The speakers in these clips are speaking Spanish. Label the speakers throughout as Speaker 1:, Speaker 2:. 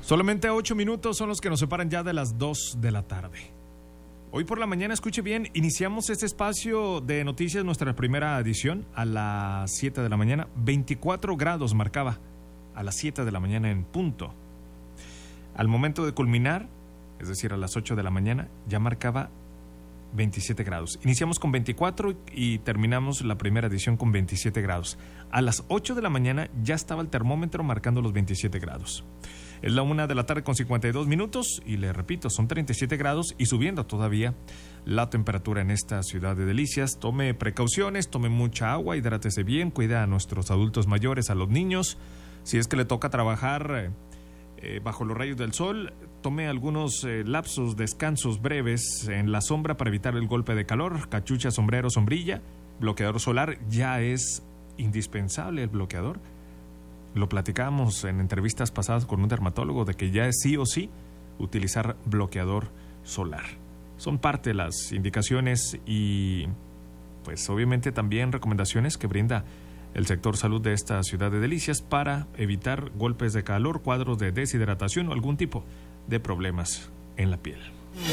Speaker 1: Solamente 8 minutos son los que nos separan ya de las 2 de la tarde. Hoy por la mañana, escuche bien, iniciamos este espacio de noticias, nuestra primera edición, a las 7 de la mañana. 24 grados marcaba a las 7 de la mañana en punto. Al momento de culminar, es decir, a las 8 de la mañana, ya marcaba 27 grados. Iniciamos con 24 y terminamos la primera edición con 27 grados. A las 8 de la mañana ya estaba el termómetro marcando los 27 grados. Es la 1 de la tarde con 52 minutos y le repito, son 37 grados y subiendo todavía la temperatura en esta ciudad de delicias. Tome precauciones, tome mucha agua, hidrátese bien, cuida a nuestros adultos mayores, a los niños. Si es que le toca trabajar bajo los rayos del sol, tome algunos lapsos, descansos breves en la sombra para evitar el golpe de calor. Cachucha, sombrero, sombrilla, bloqueador solar, ya es indispensable el bloqueador. Lo platicábamos en entrevistas pasadas con un dermatólogo de que ya es sí o sí utilizar bloqueador solar. Son parte de las indicaciones y pues obviamente también recomendaciones que brinda el sector salud de esta ciudad de delicias para evitar golpes de calor, cuadros de deshidratación o algún tipo de problemas en la piel.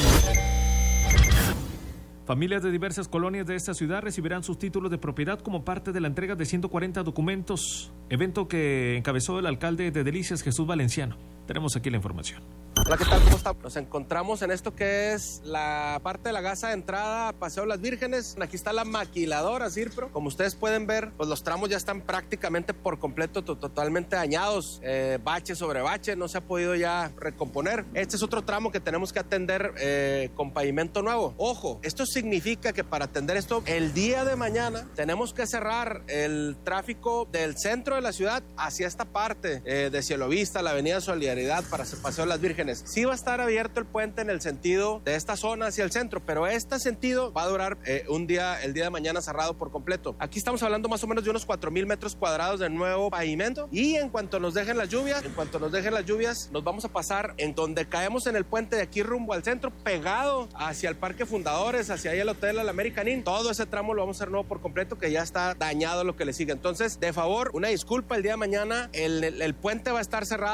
Speaker 1: Familias de diversas colonias de esta ciudad recibirán sus títulos de propiedad como parte de la entrega de 140 documentos, evento que encabezó el alcalde de Delicias, Jesús Valenciano. Tenemos aquí la información.
Speaker 2: Hola, ¿qué tal? ¿Cómo está? Nos encontramos en esto que es la parte de la casa de entrada, Paseo Las Vírgenes. Aquí está la maquiladora, Sirpro. Como ustedes pueden ver, pues los tramos ya están prácticamente por completo, totalmente dañados. Bache sobre bache, no se ha podido ya recomponer. Este es otro tramo que tenemos que atender con pavimento nuevo. Ojo, esto significa que para atender esto, el día de mañana tenemos que cerrar el tráfico del centro de la ciudad hacia esta parte de Cielovista, la avenida Solidaridad para el Paseo Las Vírgenes. Sí va a estar abierto el puente en el sentido de esta zona hacia el centro, pero este sentido va a durar el día de mañana cerrado por completo. Aquí estamos hablando más o menos de unos 4,000 metros cuadrados de nuevo pavimento y en cuanto nos dejen las lluvias, nos vamos a pasar en donde caemos en el puente de aquí rumbo al centro, pegado hacia el Parque Fundadores, hacia ahí el Hotel El American Inn. Todo ese tramo lo vamos a hacer nuevo por completo, que ya está dañado lo que le sigue. Entonces, de favor, una disculpa, el día de mañana el puente va a estar cerrado